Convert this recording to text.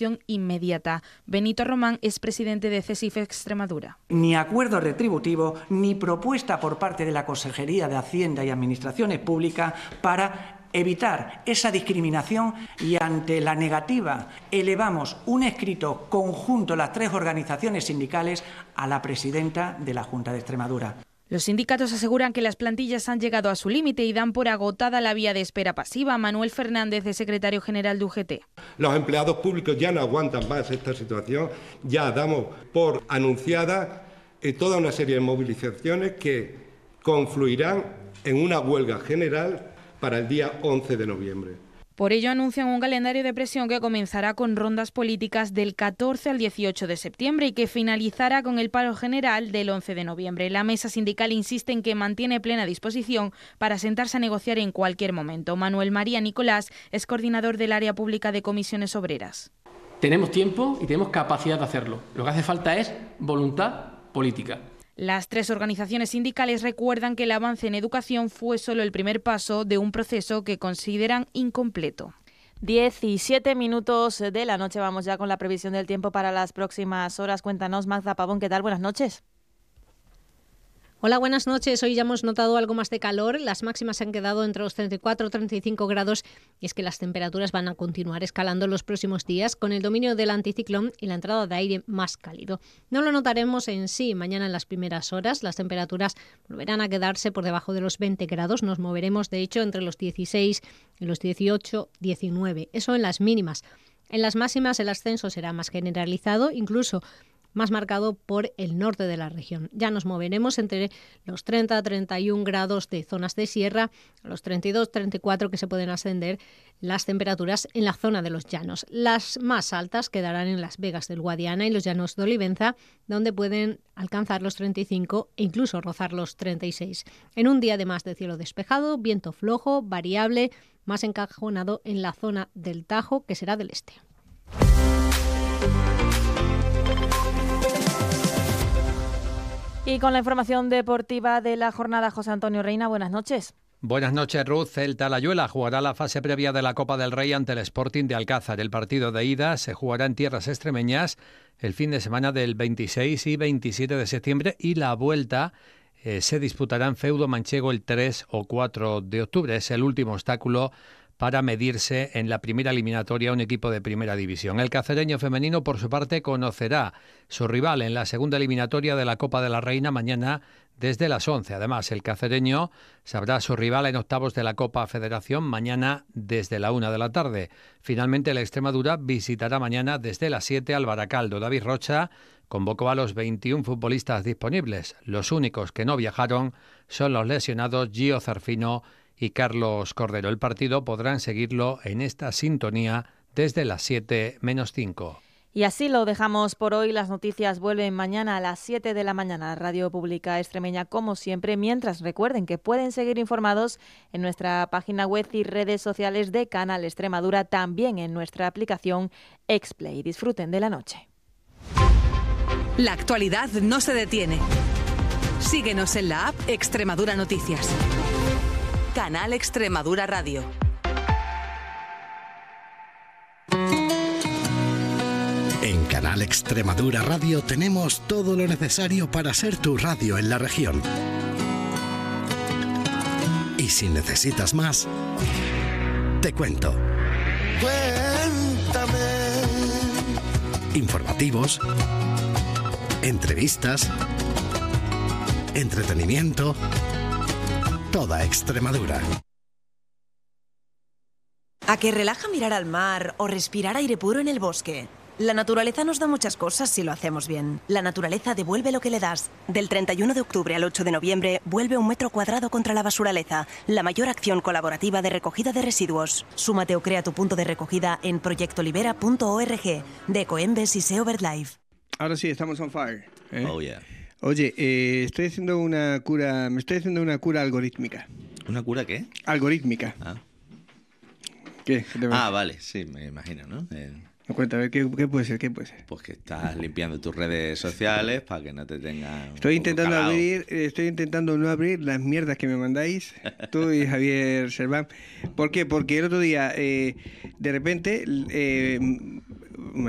solución inmediata. Benito Román es presidente de CESIF Extremadura. Ni acuerdo retributivo ni propuesta por parte de la Consejería de Hacienda y Administraciones Públicas para evitar esa discriminación, y ante la negativa elevamos un escrito conjunto, las 3 organizaciones sindicales, a la presidenta de la Junta de Extremadura. Los sindicatos aseguran que las plantillas han llegado a su límite y dan por agotada la vía de espera pasiva. Manuel Fernández es secretario general de UGT. Los empleados públicos ya no aguantan más esta situación, ya damos por anunciada toda una serie de movilizaciones que confluirán en una huelga general para el día 11 de noviembre. Por ello anuncian un calendario de presión que comenzará con rondas políticas del 14 al 18 de septiembre y que finalizará con el paro general del 11 de noviembre. La mesa sindical insiste en que mantiene plena disposición para sentarse a negociar en cualquier momento. Manuel María Nicolás es coordinador del área pública de comisiones obreras. Tenemos tiempo y tenemos capacidad de hacerlo. Lo que hace falta es voluntad política. Las 3 organizaciones sindicales recuerdan que el avance en educación fue solo el primer paso de un proceso que consideran incompleto. 17 minutos de la noche, vamos ya con la previsión del tiempo para las próximas horas. Cuéntanos, Magda Pavón, ¿qué tal? Buenas noches. Hola, buenas noches. Hoy ya hemos notado algo más de calor. Las máximas se han quedado entre los 34 y 35 grados y es que las temperaturas van a continuar escalando los próximos días con el dominio del anticiclón y la entrada de aire más cálido. No lo notaremos en sí mañana en las primeras horas. Las temperaturas volverán a quedarse por debajo de los 20 grados. Nos moveremos, de hecho, entre los 16 y los 18, 19. Eso en las mínimas. En las máximas el ascenso será más generalizado, incluso más marcado por el norte de la región. Ya nos moveremos entre los 30 a 31 grados de zonas de sierra, a los 32, 34 que se pueden ascender las temperaturas en la zona de los llanos. Las más altas quedarán en Las Vegas del Guadiana y los llanos de Olivenza, donde pueden alcanzar los 35 e incluso rozar los 36. En un día además de cielo despejado, viento flojo, variable, más encajonado en la zona del Tajo, que será del este. Y con la información deportiva de la jornada, José Antonio Reina, buenas noches. Buenas noches, Ruth. El Talayuela jugará la fase previa de la Copa del Rey ante el Sporting de Alcázar. El partido de ida se jugará en tierras extremeñas el fin de semana del 26 y 27 de septiembre y la vuelta se disputará en feudo manchego el 3 o 4 de octubre. Es el último obstáculo para medirse en la primera eliminatoria a un equipo de primera división. El cacereño femenino, por su parte, conocerá su rival en la segunda eliminatoria de la Copa de la Reina mañana desde las 11. Además, el cacereño sabrá su rival en octavos de la Copa Federación mañana desde la 1 de la tarde. Finalmente, la Extremadura visitará mañana desde las 7 al Baracaldo. David Rocha convocó a los 21 futbolistas disponibles. Los únicos que no viajaron son los lesionados Gio Zarfino y Carlos Cordero. El partido podrán seguirlo en esta sintonía desde las 7 menos 5. Y así lo dejamos por hoy. Las noticias vuelven mañana a las 7 de la mañana. Radio Pública Extremeña, como siempre. Mientras, recuerden que pueden seguir informados en nuestra página web y redes sociales de Canal Extremadura, también en nuestra aplicación Explay. Disfruten de la noche. La actualidad no se detiene. Síguenos en la app Extremadura Noticias. Canal Extremadura Radio. En Canal Extremadura Radio tenemos todo lo necesario para ser tu radio en la región. Y si necesitas más, te cuento. Cuéntame. Informativos, entrevistas, entretenimiento. Toda Extremadura. ¿A que relaja mirar al mar o respirar aire puro en el bosque? La naturaleza nos da muchas cosas si lo hacemos bien. La naturaleza devuelve lo que le das. Del 31 de octubre al 8 de noviembre, vuelve 1 metro cuadrado contra la basuraleza, la mayor acción colaborativa de recogida de residuos. Súmate o crea tu punto de recogida en proyectolibera.org, de Ecoembes y Sea BirdLife. Ahora sí, estamos on fire. Oh, yeah. Oye, me estoy haciendo una cura algorítmica. ¿Una cura qué? Algorítmica. Ah. ¿Qué? Vale, sí, me imagino, ¿no? Cuéntame, ¿qué puede ser? Pues que estás limpiando tus redes sociales para que no te tengan. Estoy intentando no abrir las mierdas que me mandáis, tú y Javier Serván. ¿Por qué? Porque el otro día, de repente,